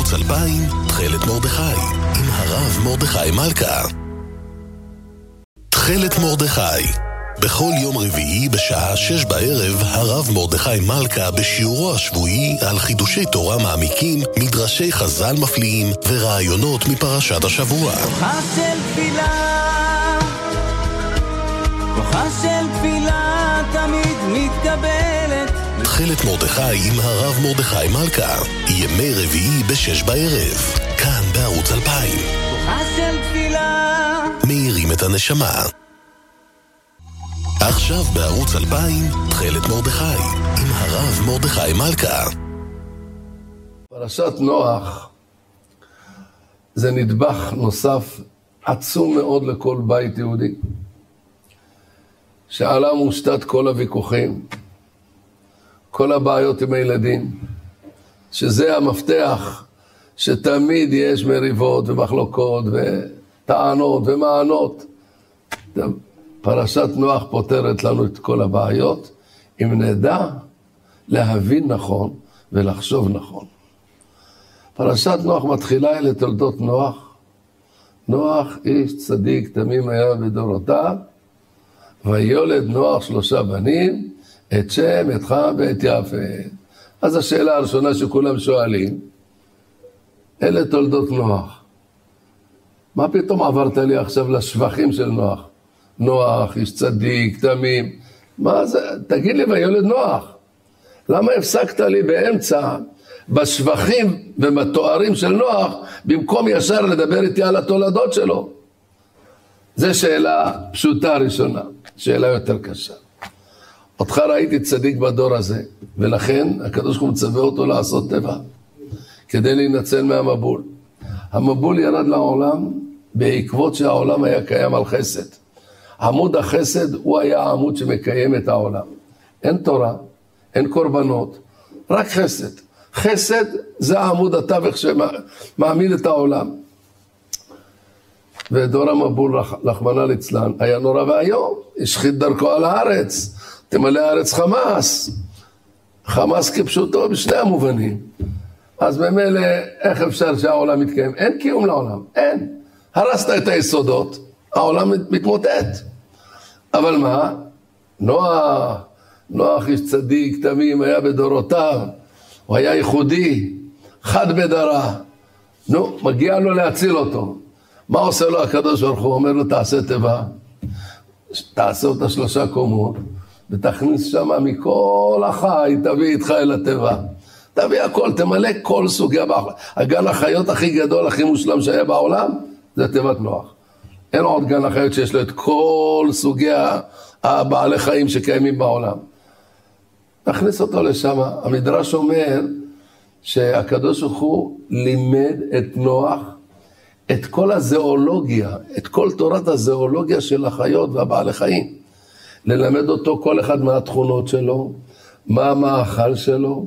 בערוץ 2000, תחלת מרדכי, עם הרב מרדכי מלכה. תחלת מרדכי. בכל יום רביעי בשעה 6 בערב, הרב מרדכי מלכה בשיעורו השבועי על חידושי תורה מעמיקים, מדרשי חז"ל מפליאים ורעיונות מפרשת השבוע. כוחה של תפילה, כוחה של תפילה תמיד מתקבלת. תחלת מרדכי עם הרב מרדכי מלכה, ימי רביעי ב6 בערב, כאן בערוץ 2000. כוחה של תפילה מאירים את הנשמה. עכשיו בערוץ 2000, תחלת מרדכי, עם הרב מרדכי מלכה. פרשת נוח זה נדבך נוסף עצום מאוד לכל בית יהודי, שעליו מושתת כל הוויכוחים, כל הבעיות עם הילדים, שזה המפתח שתמיד יש מריבות ומחלוקות וטענות ומענות. פרשת נוח פותרת לנו את כל הבעיות, אם נדע להבין נכון ולחשוב נכון. פרשת נוח מתחילה אלה תולדות נוח. נוח איש צדיק תמים היה בדורותיו, ויולד נוח 3 בנים, את שם, את חם ואת יפת. אז השאלה הראשונה שכולם שואלים, אלה תולדות נוח. מה פתאום עברת לי עכשיו לשבחים של נוח? נוח, איש צדיק, תמים. מה זה? תגיד לי, ויולד נוח. למה הפסקת לי באמצע בשבחים ובתוארים של נוח, במקום ישר לדבר איתי על התולדות שלו? זו שאלה פשוטה ראשונה, שאלה יותר קשה. אותך ראיתי צדיק בדור הזה, ולכן הקדוש ברוך הוא מצווה אותו לעשות טבע, כדי להינצל מהמבול. המבול ירד לעולם בעקבות שהעולם היה קיים על חסד. עמוד החסד הוא היה העמוד שמקיים את העולם. אין תורה, אין קורבנות, רק חסד. חסד זה העמוד התווך שמעמיד את העולם. ודור המבול, רחמנא ליצלן, היה נורא והיום, השחית דרכו על הארץ, תמלא הארץ חמאס. חמאס כפשוטו בשני המובנים. אז במילא, איך אפשר שהעולם מתקיים? אין קיום לעולם, אין. הרסת את היסודות, העולם מתמוטט. אבל מה? נוח איש צדיק, תמים, היה בדורותיו, הוא היה ייחודי, חד בדרה. מגיע לו להציל אותו. מה עושה לו הקדוש ברוך הוא? אומר לו, תעשה טבע, תעשה אותה 3 קומות, ותכניס שמה מכל החי, תביא איתך אל הטבע. תביא הכל, תמלא כל סוגיה. הגן החיות הכי גדול, הכי מושלם שהיה בעולם, זה תיבת נוח. אין עוד גן החיות שיש לו את כל סוגי הבעלי חיים שקיימים בעולם. נכניס אותו לשם. המדרש אומר שהקדוש ברוך הוא לימד את נוח את כל הזואולוגיה, את כל תורת הזואולוגיה של החיות והבעלי חיים. ללמד אותו כל אחד מהתכונות שלו, מה המאכל שלו,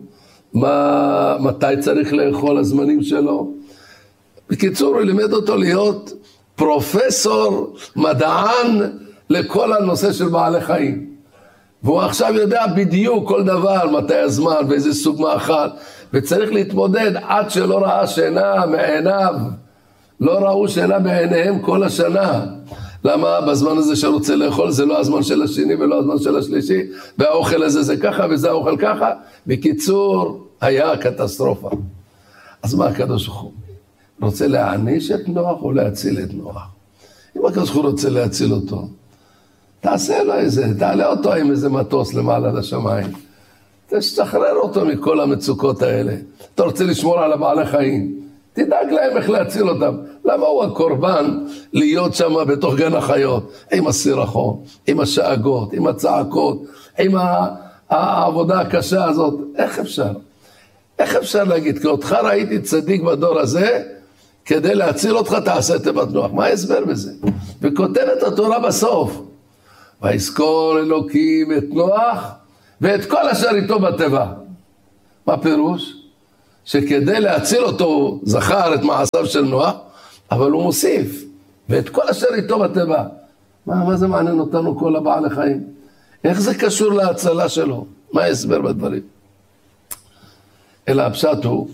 מתי צריך לאכול, הזמנים שלו. בקיצור, הוא לימד אותו להיות פרופסור, מדען לכל הנושא של בעלי חיים. והוא עכשיו יודע בדיוק כל דבר, מתי הזמן ואיזה סוג מאכל, וצריך להתמודד עד שלא ראה שינה מעיניו. לא ראו שינה בעיניהם כל השנה. למה? בזמן הזה שרוצה לאכול זה לא הזמן של השני ולא הזמן של השלישי, והאוכל הזה זה ככה וזה האוכל ככה. בקיצור, היה קטסטרופה. אז מה הקדוש ברוך הוא? רוצה להעניש את נוח או להציל את נוח? אם הקדוש ברוך הוא רוצה להציל אותו, תעשה לו תעלה אותו עם איזה מטוס למעלה לשמיים. תשחרר אותו מכל המצוקות האלה. אתה רוצה לשמור על הבעלי חיים, תדאג להם איך להציל אותם. למה הוא הקורבן להיות שם בתוך גן החיות, עם הסירחון, עם השאגות, עם הצעקות, עם העבודה הקשה הזאת? איך אפשר? איך אפשר להגיד? כי אותך ראיתי צדיק בדור הזה, כדי להציל אותך תעשה תיבת נוח. מה ההסבר בזה? וכותבת התורה בסוף, ויזכור אלוקים את נוח ואת כל אשר איתו בתיבה. מה פירוש? שכדי להציל אותו זכר את מעשיו של נוח, אבל הוא מוסיף, ואת כל אשר איתו בתיבה. מה זה מעניין אותנו כל הבעלי חיים? איך זה קשור להצלה שלו? מה ההסבר בדברים? אלא הפשט הוא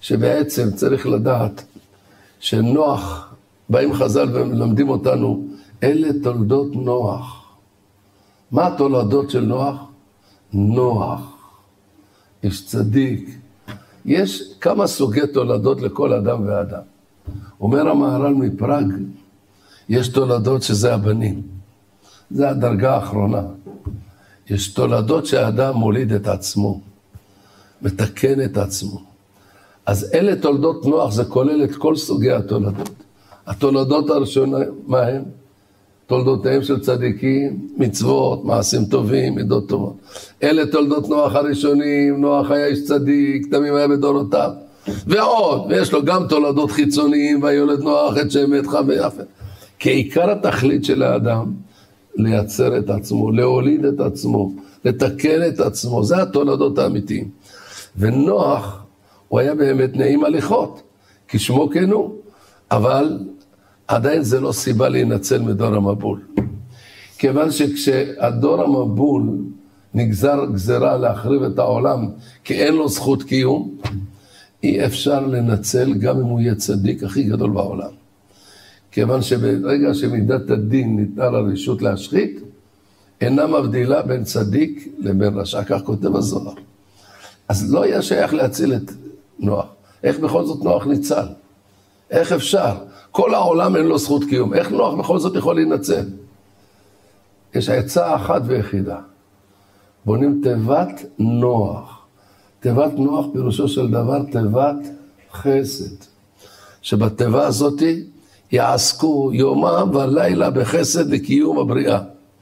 שבעצם צריך לדעת שנוח, באים חז"ל ולמדים אותנו, אלה תולדות נוח. מה התולדות של נוח? נוח, איש צדיק. יש כמה סוגי תולדות לכל אדם ואדם. אומר המהר"ל מפראג, יש תולדות שזה הבנים. זה הדרגה האחרונה. יש תולדות שהאדם מוליד את עצמו, מתקן את עצמו. אז אלה תולדות נוח, זה כולל את כל סוגי התולדות. התולדות הראשונות, מה הם? תולדותיהם של צדיקים, מצוות, מעשים טובים, מידות טובות. אלה תולדות נוח הראשונים, נוח היה איש צדיק, תמים היה בדורותיו. ועוד, ויש לו גם תולדות חיצוניים, ויולד נוח את שם את חם ויפה. כי עיקר התכלית של האדם, לייצר את עצמו, להוליד את עצמו, לתקן את עצמו, זה התולדות האמיתיים. ונוח, הוא היה באמת נעים הליכות, כשמו כן הוא, אבל עדיין זה לא סיבה להינצל מדור המבול. כיוון שכשהדור המבול נגזר גזרה להחריב את העולם, כי אין לו זכות קיום, אי אפשר לנצל גם אם הוא יהיה צדיק הכי גדול בעולם. כיוון שברגע שמידת הדין ניתנה לרשות להשחית, אינה מבדילה בין צדיק לבין רשע, כך כותב הזוהר. אז לא היה שייך להציל את נוח. איך בכל זאת נוח ניצל? איך אפשר? כל העולם אין לו זכות קיום. איך נוח בכל זאת יכול להינצל? יש עצה אחת ויחידה. בונים תיבת נוח. תיבת נוח פירושו של דבר תיבת חסד. שבתיבה הזאת יעסקו יומם ולילה בחסד לקיום הבריאה.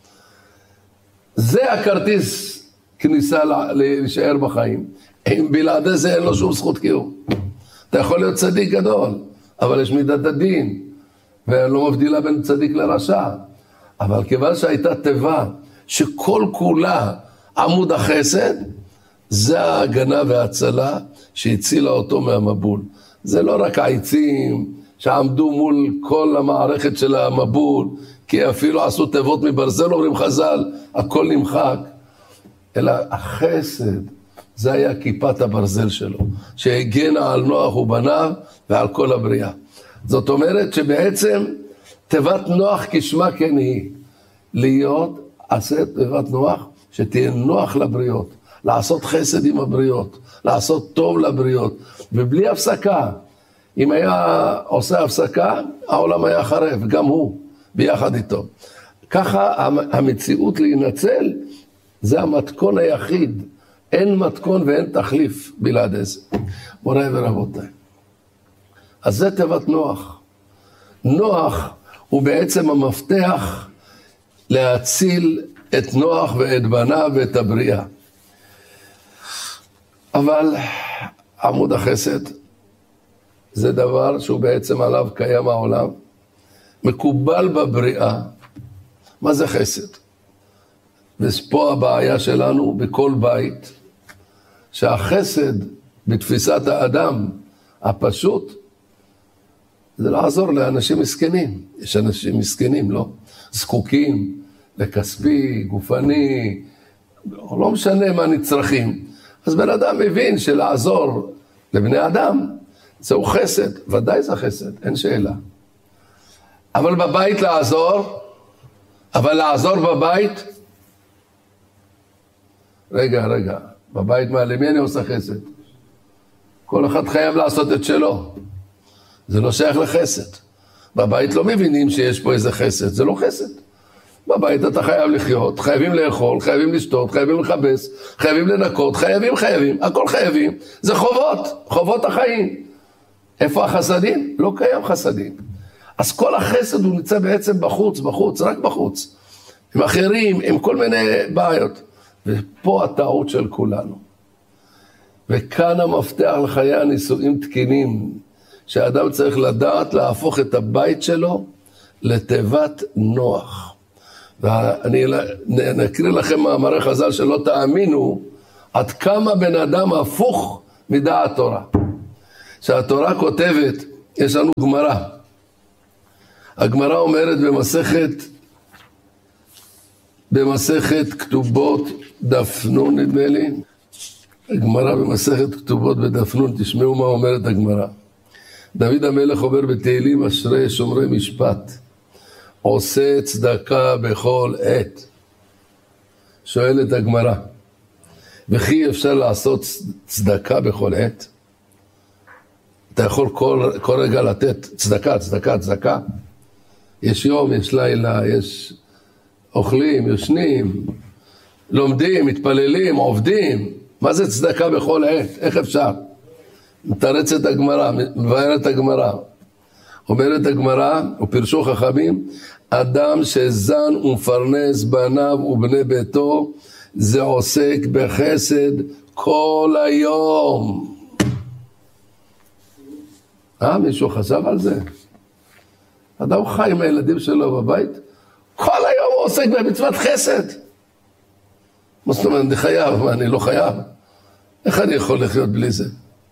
זה הכרטיס כניסה להישאר בחיים. אם בלעדי זה אין לו שום זכות קיום. אתה יכול להיות צדיק גדול, אבל יש מידת הדין, ולא מבדילה בין צדיק לרשע. אבל כיוון שהייתה תיבה שכל כולה עמוד החסד, זה ההגנה וההצלה שהצילה אותו מהמבול. זה לא רק העצים שעמדו מול כל המערכת של המבול, כי אפילו עשו תיבות מברזל, אומרים חז"ל, הכל נמחק. אלא החסד, זה היה כיפת הברזל שלו, שהגנה על נוח ובניו ועל כל הבריאה. זאת אומרת שבעצם תיבת נוח כשמה כן היא, להיות עשה תיבת נוח שתהיה נוח לבריות, לעשות חסד עם הבריות, לעשות טוב לבריות, ובלי הפסקה. אם היה עושה הפסקה, העולם היה חרב, גם הוא, ביחד איתו. ככה המציאות להינצל, זה המתכון היחיד. אין מתכון ואין תחליף בלעדי זה. מוריי ורבותיי. אז זה תיבת נוח. נוח הוא בעצם המפתח להציל את נוח ואת בניו ואת הבריאה. אבל עמוד החסד זה דבר שהוא בעצם עליו קיים העולם. מקובל בבריאה. מה זה חסד? ופה הבעיה שלנו בכל בית, שהחסד בתפיסת האדם הפשוט, זה לעזור לאנשים מסכנים. יש אנשים מסכנים, לא? זקוקים לכספי, גופני, לא משנה מה נצרכים. אז בן אדם מבין שלעזור לבני אדם, זהו חסד, ודאי זה חסד, אין שאלה. אבל בבית לעזור, אבל לעזור בבית, רגע, בבית למי אני עושה חסד? כל אחד חייב לעשות את שלו. זה לא שייך לחסד. בבית לא מבינים שיש פה איזה חסד, זה לא חסד. בבית אתה חייב לחיות, חייבים לאכול, חייבים לשתות, חייבים לחבס, חייבים לנקות, חייבים, הכל חייבים. זה חובות החיים. איפה החסדים? לא קיים חסדים. אז כל החסד הוא נמצא בעצם בחוץ, רק בחוץ. עם אחרים, עם כל מיני בעיות. ופה הטעות של כולנו. וכאן המפתח לחיי הנישואים תקינים, שהאדם צריך לדעת להפוך את הבית שלו לתיבת נוח. ואני נקריא לכם מאמרי חז"ל שלא תאמינו עד כמה בן אדם הפוך מדעת תורה. שהתורה כותבת, יש לנו גמרא. הגמרא אומרת במסכת כתובות דף נון נדמה לי, הגמרא במסכת כתובות בדף נ', תשמעו מה אומרת הגמרא. דוד המלך אומר בתהילים, אשרי שומרי משפט, עושה צדקה בכל עת. שואלת הגמרא, וכי אפשר לעשות צדקה בכל עת? אתה יכול כל רגע לתת צדקה, צדקה, צדקה. יש יום, יש לילה, יש אוכלים, יושנים, לומדים, מתפללים, עובדים. מה זה צדקה בכל עת? איך אפשר? מתרצת הגמרא, מבארת הגמרא. אומרת הגמרא, ופרשו חכמים, אדם שזן ומפרנס בניו ובני ביתו, זה עוסק בחסד כל היום. מישהו חשב על זה? אדם חי עם הילדים שלו בבית, כל היום הוא עוסק במצוות חסד. מה זאת אומרת, אני חייב, מה אני לא חייב? איך אני יכול לחיות בלי זה?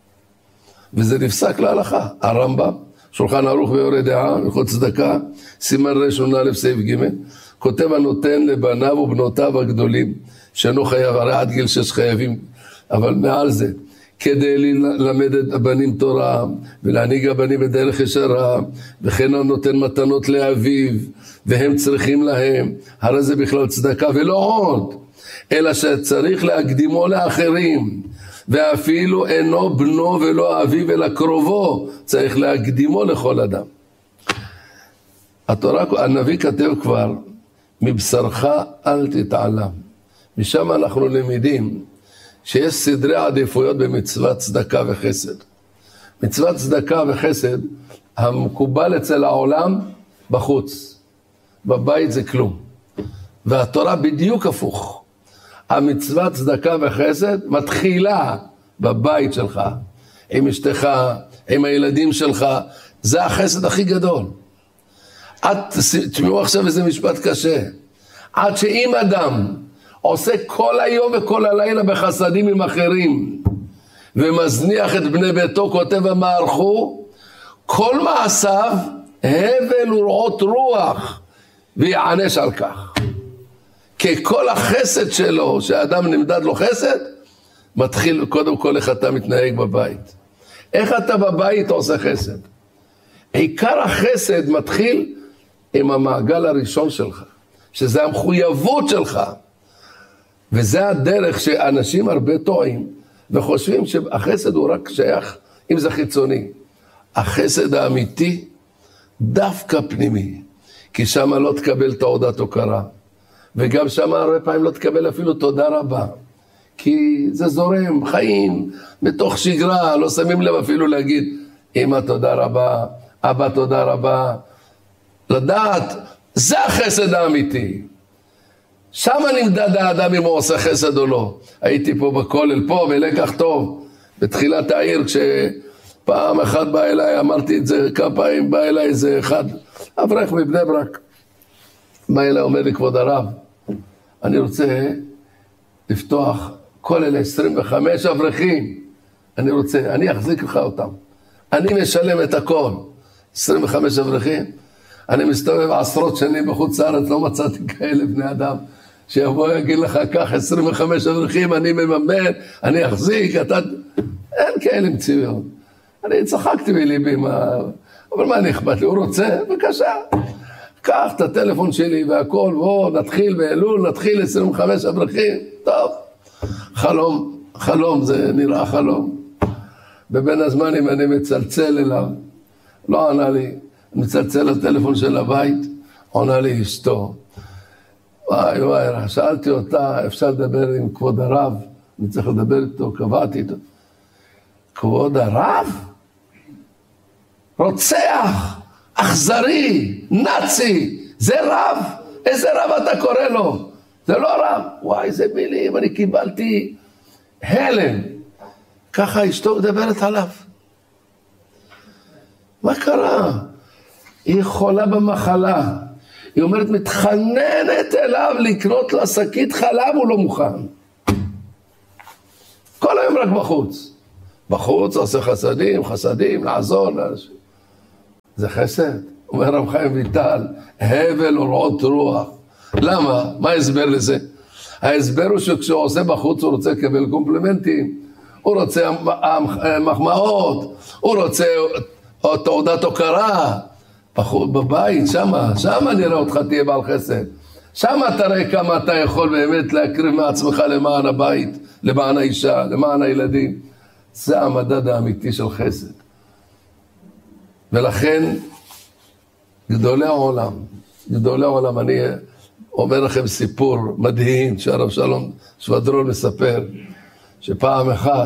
וזה נפסק להלכה. הרמב"ם, שולחן ערוך ויורה דעה, הלכות צדקה, סימן ר' סעיף ג', כותב הנותן לבניו ובנותיו הגדולים, שאינו חייב, הרי עד גיל 6 חייבים, אבל מעל זה, כדי ללמד את הבנים תורה, ולהנהיג הבנים בדרך ישרה, וכן הנותן מתנות לאביו, והם צריכים להם, הרי זה בכלל צדקה ולא עוד, אלא שצריך להקדימו לאחרים, ואפילו אינו בנו ולא אביו אלא קרובו, צריך להקדימו לכל אדם. התורה, הנביא כתב כבר, מבשרך אל תתעלם. משם אנחנו למדים שיש סדרי עדיפויות במצוות צדקה וחסד. מצוות צדקה וחסד המקובל אצל העולם בחוץ, בבית זה כלום. והתורה בדיוק הפוך. המצוות צדקה וחסד מתחילה בבית שלך, עם אשתך, עם הילדים שלך, זה החסד הכי גדול. תשמעו עכשיו איזה משפט קשה, עד שאם אדם עושה כל היום וכל הלילה בחסדים עם אחרים, ומזניח את בני ביתו, כותב המערכו, כל מעשיו הבל ורעות רוח, ויענש על כך. כי כל החסד שלו, שהאדם נמדד לו חסד, מתחיל קודם כל איך אתה מתנהג בבית. איך אתה בבית עושה חסד? עיקר החסד מתחיל עם המעגל הראשון שלך, שזה המחויבות שלך. וזה הדרך שאנשים הרבה טועים, וחושבים שהחסד הוא רק שייך, אם זה חיצוני. החסד האמיתי, דווקא פנימי, כי שם לא תקבל תעודת הוקרה. וגם שם הרבה פעמים לא תקבל אפילו תודה רבה, כי זה זורם, חיים, מתוך שגרה, לא שמים לב אפילו להגיד, אמא תודה רבה, אבא תודה רבה, לדעת, זה החסד האמיתי. שם נמדד האדם אם הוא עושה חסד או לא. הייתי פה בכולל, פה בלקח טוב, בתחילת העיר, כשפעם אחת בא אליי, אמרתי את זה כמה פעמים, בא אליי איזה אחד, אברך מבני ברק, בא אליי, אומר לי, כבוד הרב, אני רוצה לפתוח כל אלה 25 אברכים, אני אחזיק לך אותם, אני משלם את הכל, 25 אברכים, אני מסתובב עשרות שנים בחוץ לארץ, לא מצאתי כאלה בני אדם, שיבוא יגיד לך כך, 25 אברכים, אני מממן, אני אחזיק, אין כאלה מציאות. אני צחקתי בליבי, אבל מה נכבד לי, הוא רוצה, בבקשה. קח את הטלפון שלי והכל, בוא נתחיל באלול, נתחיל 25 אברכים, טוב. חלום, זה נראה חלום. בבין הזמנים אני מצלצל אליו, לא ענה לי, מצלצל לטלפון של הבית, עונה לי אשתו. וואי, שאלתי אותה, אפשר לדבר עם כבוד הרב? אני צריך לדבר איתו, קבעתי איתו. כבוד הרב? רוצח, אכזרי, נאצי, זה רב? איזה רב אתה קורא לו? זה לא רב. וואי, איזה מילים, אני קיבלתי הלם. ככה אשתו מדברת עליו. מה קרה? היא חולה במחלה. היא אומרת, מתחננת אליו לקנות לה שקית חלב, הוא לא מוכן. כל היום רק בחוץ. בחוץ עושה חסדים, לעזור לאנשים. זה חסד. אומר רב חיים ויטל, הבל ורעות רוח. למה? מה ההסבר לזה? ההסבר הוא שכשהוא עושה בחוץ הוא רוצה לקבל קומפלימנטים. הוא רוצה מחמאות, הוא רוצה תעודת הוקרה. בבית, שמה נראה אותך תהיה בעל חסד. שמה תראה כמה אתה יכול באמת להקריב מעצמך למען הבית, למען האישה, למען הילדים. זה המדד האמיתי של חסד. ולכן, גדולי העולם, אני אומר לכם סיפור מדהים שהרב שלום שבדרון מספר, שפעם אחת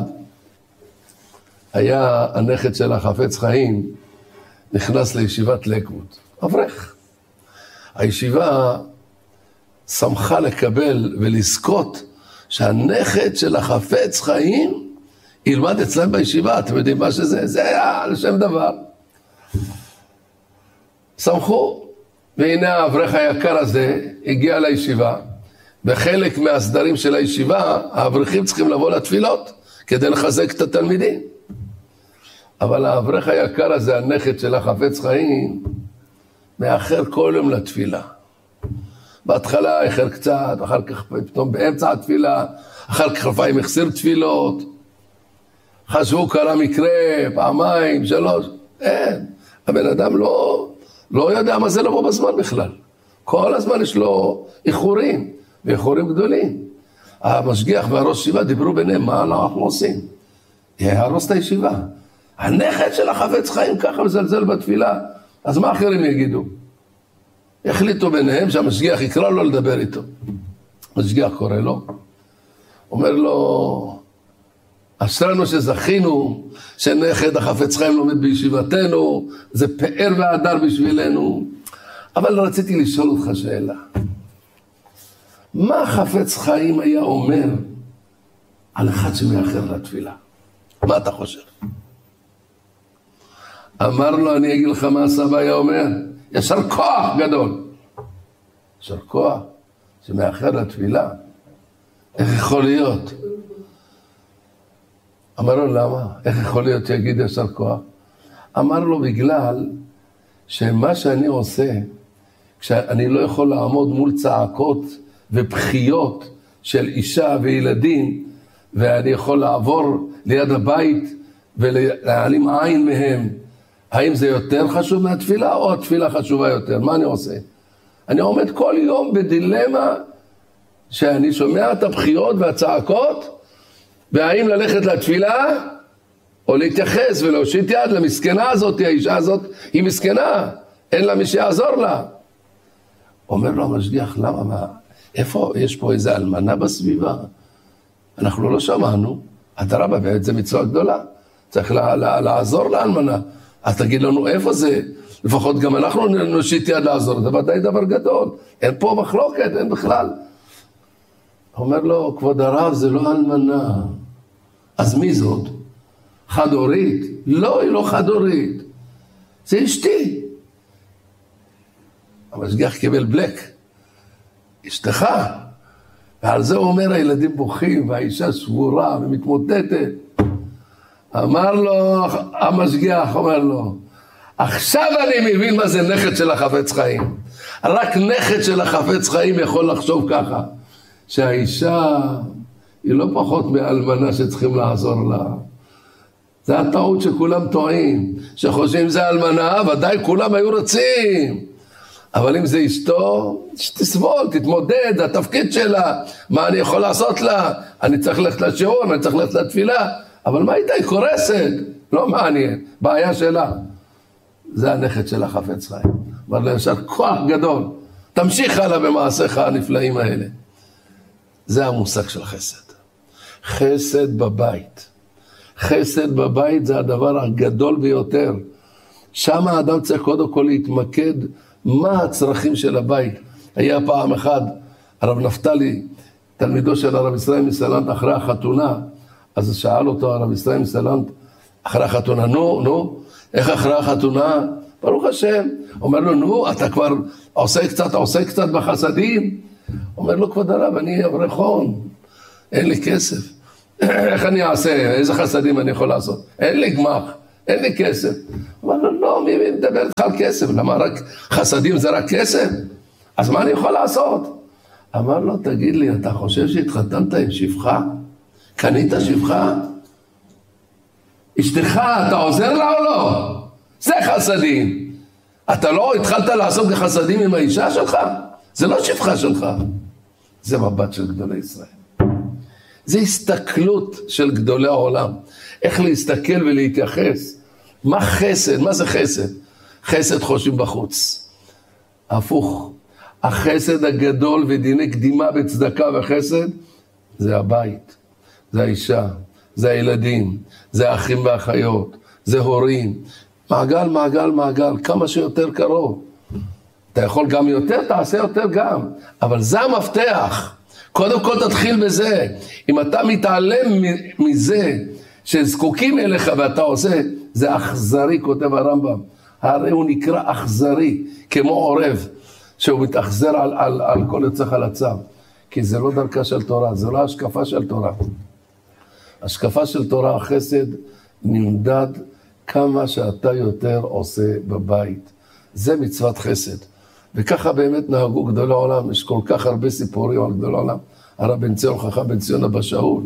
היה הנכד של החפץ חיים, נכנס לישיבת לקוט, אברך. הישיבה שמחה לקבל ולזכות שהנכד של החפץ חיים ילמד אצלם בישיבה. אתם יודעים מה שזה? זה היה לשם דבר. שמחו, והנה האברך היקר הזה הגיע לישיבה, וחלק מהסדרים של הישיבה, האברכים צריכים לבוא לתפילות כדי לחזק את התלמידים. אבל האברך היקר הזה, הנכד של החפץ חיים, מאחר כל יום לתפילה. בהתחלה איחר קצת, אחר כך פתאום באמצע התפילה, אחר כך לפעמים החסיר תפילות. חשבו קרה מקרה, פעמיים, 3, אין. הבן אדם לא יודע מה זה לבוא בזמן בכלל. כל הזמן יש לו איחורים, ואיחורים גדולים. המשגיח והראש ישיבה דיברו ביניהם, מה אנחנו עושים? יהרוס את הישיבה. הנכד של החפץ חיים ככה מזלזל בתפילה, אז מה אחרים יגידו? החליטו ביניהם שהמשגיח יקרא לו לדבר איתו. המשגיח קורא לו, אומר לו, אשרנו שזכינו שנכד החפץ חיים לומד בישיבתנו, זה פאר והדר בשבילנו. אבל רציתי לשאול אותך שאלה. מה החפץ חיים היה אומר על אחד שמאחר לתפילה? מה אתה חושב? אמר לו, אני אגיד לך מה הסבא היה אומר, ישר כוח גדול. ישר כוח שמאחר לתפילה, איך יכול להיות? אמר לו, למה? איך יכול להיות שיגיד ישר כוח? אמר לו, בגלל שמה שאני עושה, כשאני לא יכול לעמוד מול צעקות ובחיות של אישה וילדים, ואני יכול לעבור ליד הבית ולהעלים עין מהם, האם זה יותר חשוב מהתפילה או התפילה חשובה יותר? מה אני עושה? אני עומד כל יום בדילמה שאני שומע את הבחיות והצעקות, והאם ללכת לתפילה או להתייחס ולהושיט יד למסכנה הזאת, האישה הזאת היא מסכנה, אין לה מי שיעזור לה. אומר לו המשגיח, למה מה? איפה? יש פה איזה אלמנה בסביבה? אנחנו לא שמענו, אדרבה, באמת זה מצווה גדולה, צריך לעזור לאלמנה. אז תגיד לנו איפה זה, לפחות גם אנחנו נושיט יד לעזור, זה ודאי דבר גדול, אין פה מחלוקת, אין בכלל. אומר לו, כבוד הרב, זה לא אלמנה. אז מי זאת? חד-הורית? לא, היא לא חד-הורית. זה אשתי. המשגיח קיבל בלק. אשתך. ועל זה הוא אומר, הילדים בוכים, והאישה שבורה ומתמוטטת. אמר לו, המשגיח אומר לו, עכשיו אני מבין מה זה נכד של החפץ חיים. רק נכד של החפץ חיים יכול לחשוב ככה. שהאישה היא לא פחות מאלמנה שצריכים לעזור לה. זה הטעות שכולם טועים. שחושבים זה אלמנה, ודאי כולם היו רצים. אבל אם זה אשתו, שתסבול, תתמודד, זה התפקיד שלה. מה אני יכול לעשות לה? אני צריך ללכת לשיעור, אני צריך ללכת לתפילה. אבל מה איתה? היא קורסת. לא מעניין. בעיה שלה. זה הנכד של החפץ חיים. אבל למשל, כוח גדול. תמשיך הלאה במעשיך הנפלאים האלה. זה המושג של חסד. חסד בבית. חסד בבית זה הדבר הגדול ביותר. שם האדם צריך קודם כל להתמקד מה הצרכים של הבית. היה פעם אחד, הרב נפתלי, תלמידו של הרב ישראל מסלנט אחרי החתונה, אז שאל אותו הרב ישראל מסלנט אחרי החתונה, נו, איך אחרי החתונה? ברוך השם. אומר לו, נו, אתה כבר עושה קצת בחסדים? אומר לו, כבוד הרב, אני אברכון, אין לי כסף. איך אני אעשה? איזה חסדים אני יכול לעשות? אין לי גמח, אין לי כסף. אומר לו, לא, מי מדבר איתך על כסף? למה רק חסדים זה רק כסף? אז מה אני יכול לעשות? אמר לו, תגיד לי, אתה חושב שהתחתנת עם שפחה? קנית שפחה? אשתך, אתה עוזר לה או לא? זה חסדים. אתה לא התחלת לעשות בחסדים עם האישה שלך? זה לא שפחה שלך. זה מבט של גדולי ישראל. זה הסתכלות של גדולי העולם. איך להסתכל ולהתייחס. מה חסד? מה זה חסד? חסד חושבים בחוץ. הפוך. החסד הגדול ודיני קדימה בצדקה וחסד, זה הבית, זה האישה, זה הילדים, זה האחים והאחיות, זה הורים. מעגל, מעגל, מעגל, כמה שיותר קרוב. אתה יכול גם יותר, תעשה יותר גם. אבל זה המפתח. קודם כל תתחיל בזה. אם אתה מתעלם מזה שזקוקים אליך ואתה עושה, זה אכזרי, כותב הרמב"ם. הרי הוא נקרא אכזרי, כמו עורב, שהוא מתאכזר על כל יוצא חלציו. כי זה לא דרכה של תורה, זה לא השקפה של תורה. השקפה של תורה, החסד, נמדד כמה שאתה יותר עושה בבית. זה מצוות חסד. וככה באמת נהגו גדולי העולם. יש כל כך הרבה סיפורים על גדולי העולם. הרב בן ציון, חכם בן ציון אבא שאול.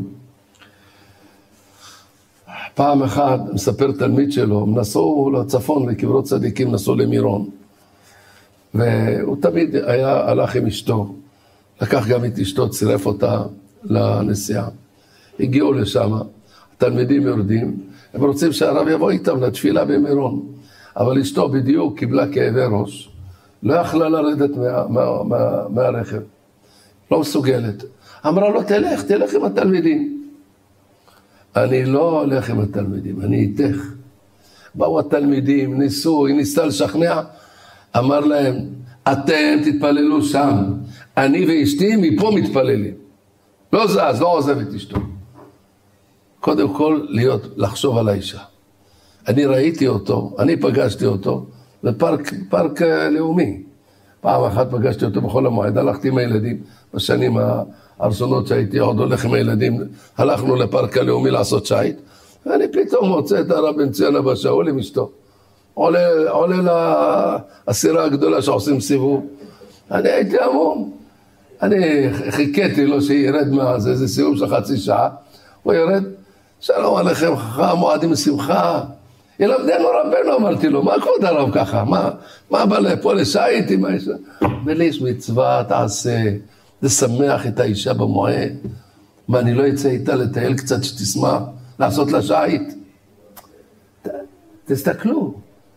פעם אחת, מספר תלמיד שלו, הם נסעו לצפון, לקברות צדיקים, נסעו למירון. והוא תמיד הלך עם אשתו. לקח גם את אשתו, צירף אותה לנסיעה. הגיעו לשם, התלמידים יורדים, הם רוצים שהרב יבוא איתם לתפילה במירון. אבל אשתו בדיוק קיבלה כאבי ראש, לא יכלה לרדת מהרכב. לא מסוגלת. אמרה לו, תלך עם התלמידים. אני לא הולך עם התלמידים, אני איתך. באו התלמידים, היא ניסתה לשכנע, אמר להם, אתם תתפללו שם, אני ואשתי מפה מתפללים. לא זז, לא עוזב את אשתו. קודם כל לחשוב על האישה. אני ראיתי אותו, אני פגשתי אותו בפארק לאומי. פעם אחת פגשתי אותו בכל המועד, הלכתי עם הילדים, בשנים הראשונות שהייתי עוד הולך עם הילדים, הלכנו לפארק הלאומי לעשות שייט, ואני פתאום מוצא את הרב בן ציון אבא שאול עם אשתו. עולה לסירה הגדולה שעושים סיבוב. אני הייתי המום. אני חיכיתי לו שירד מהזה, איזה סיבוב של חצי שעה. הוא ירד, שלום עליכם, חכם, מועדים שמחה. ילמדנו רבנו, אמרתי לו, מה כבוד הרב ככה? מה בא לפה לשייט עם האישה? וליש מצווה תעשה, לשמח את האישה במועד. מה, אני לא אצא איתה לטייל קצת שתשמח, לעשות לה שייט? תסתכלו,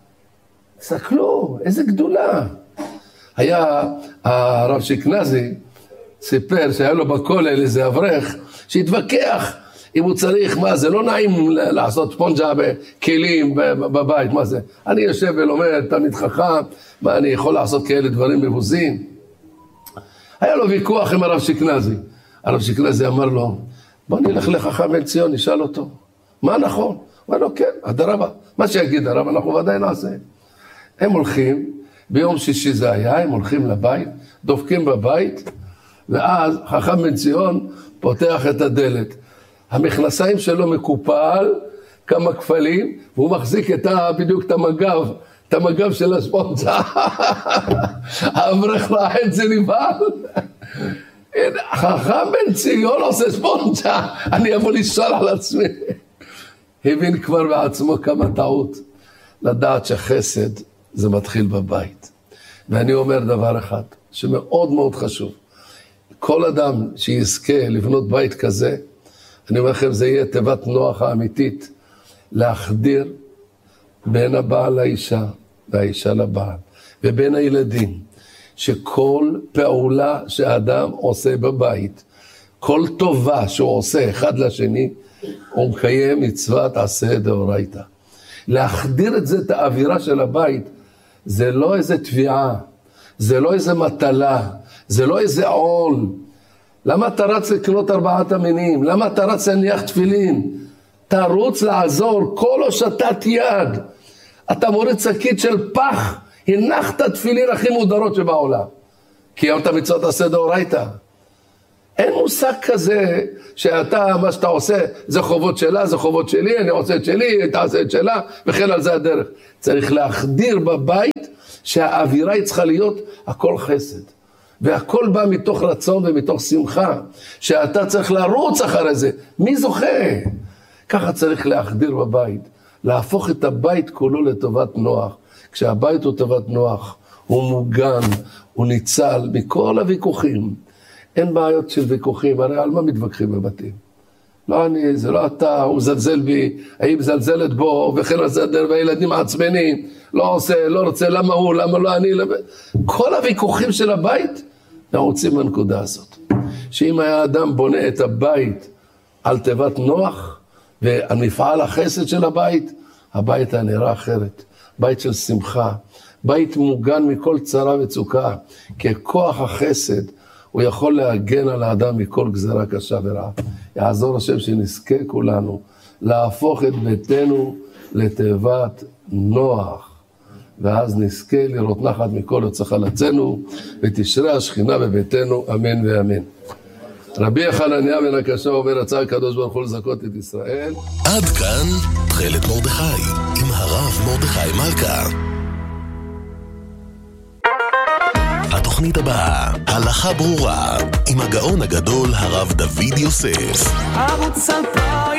איזה גדולה. היה הרב שקנזי, סיפר שהיה לו בכולל איזה אברך, שהתווכח אם הוא צריך, מה זה, לא נעים לעשות ספונג'ה בכלים בבית, מה זה? אני יושב ולומד, תלמיד חכם, מה אני יכול לעשות כאלה דברים מבוזים? היה לו ויכוח עם הרב שקנזי. הרב שקנזי אמר לו, בוא נלך לחכם בן ציון, נשאל אותו, מה נכון? הוא אמר לו, כן, הדרבה, מה שיגיד הרב, אנחנו ודאי נעשה. הם הולכים, ביום שישי זה היה, הם הולכים לבית, דופקים בבית, ואז חכם בן ציון פותח את הדלת. המכנסיים שלו מקופל, כמה כפלים, והוא מחזיק בדיוק את המגב של הספונג'ה. האברך רעד זה נבהל. חכם בן ציון עושה ספונג'ה, אני אבוא לשאול על עצמי. הבין כבר בעצמו כמה טעות. לדעת שחסד זה מתחיל בבית. ואני אומר דבר אחד, שמאוד מאוד חשוב. כל אדם שיזכה לבנות בית כזה, אני אומר לכם, זה יהיה תיבת נוח האמיתית, להחדיר בין הבעל לאישה, והאישה לבעל, ובין הילדים, שכל פעולה שהאדם עושה בבית, כל טובה שהוא עושה אחד לשני, הוא מקיים מצוות עשה דאורייתא. להחדיר את זה, את האווירה של הבית, זה לא איזה תביעה, זה לא איזה מטלה, זה לא איזה עול. למה אתה רץ לקנות 4 המינים? למה אתה רץ להניח תפילין? תרוץ לעזור, כל הושטת יד. אתה מוריד שקית של פח, הנחת תפילין הכי מודרות שבעולם. קיימת מצוות עשה דאורייתא. אין מושג כזה שאתה, מה שאתה עושה, זה חובות שלה, זה חובות שלי, אני עושה את שלי, תעשה את שלה, וכן על זה הדרך. צריך להחדיר בבית שהאווירה היא צריכה להיות הכל חסד. והכל בא מתוך רצון ומתוך שמחה, שאתה צריך לרוץ אחרי זה. מי זוכה? ככה צריך להחדיר בבית, להפוך את הבית כולו לטובת נוח. כשהבית הוא טובת נוח, הוא מוגן, הוא ניצל מכל הוויכוחים. אין בעיות של ויכוחים, הרי על מה מתווכחים בבתים? לא אני, זה לא אתה, הוא מזלזל בי, היא מזלזלת בו, וכן הסדר, והילדים עצמנים, לא עושה, לא רוצה, למה הוא, למה לא אני, כל הוויכוחים של הבית, אנחנו רוצים בנקודה הזאת. שאם היה אדם בונה את הבית על תיבת נוח, והמפעל החסד של הבית, הבית היה נראה אחרת. בית של שמחה, בית מוגן מכל צרה וצוקה, ככוח החסד, הוא יכול להגן על האדם מכל גזרה קשה ורעה. יעזור השם שנזכה כולנו, להפוך את ביתנו לתיבת נוח, ואז נזכה לראות נחת מכל יוצא חלצנו, ותשרה השכינה בביתנו, אמן ואמן. רבי חנניה בן הקשה אומר, רצה הקדוש ברוך הוא לזכות את ישראל. עד כאן תכלת מרדכי, עם הרב מרדכי מלכה. התוכנית הבאה, הלכה ברורה, עם הגאון הגדול הרב דוד יוסף. ערוץ 2000.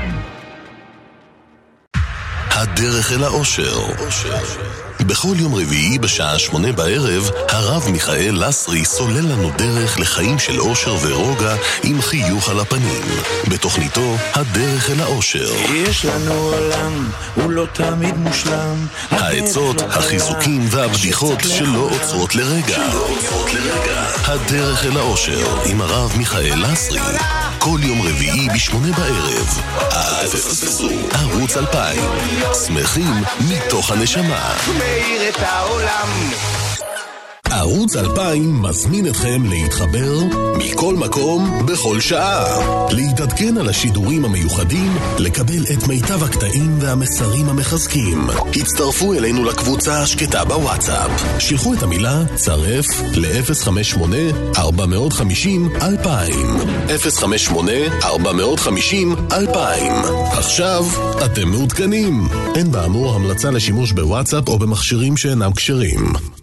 הדרך אל האושר. בכל יום רביעי בשעה 8 בערב, הרב מיכאל לסרי סולל לנו דרך לחיים של אושר ורוגע עם חיוך על הפנים. בתוכניתו, הדרך אל האושר. יש לנו עולם, הוא לא תמיד מושלם. העצות, החיזוקים והבדיחות שלא עוצרות לרגע. הדרך אל האושר עם הרב מיכאל לסרי. כל יום רביעי ב8 בערב. אל תפספסו. ערוץ 2000. שמחים מתוך הנשמה. מאיר את העולם. ערוץ 2000 מזמין אתכם להתחבר מכל מקום, בכל שעה. להתעדכן על השידורים המיוחדים, לקבל את מיטב הקטעים והמסרים המחזקים. הצטרפו אלינו לקבוצה השקטה בוואטסאפ. שילחו את המילה צרף ל-058-450-2000. 058-450-2000. עכשיו אתם מעודכנים. אין באמור המלצה לשימוש בוואטסאפ או במכשירים שאינם כשרים.